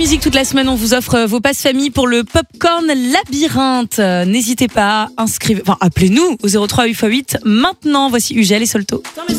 musique toute la semaine, on vous offre vos passes famille pour le Popcorn Labyrinthe. N'hésitez pas, appelez-nous au 03 8x8 maintenant. Voici Ugel et Solto.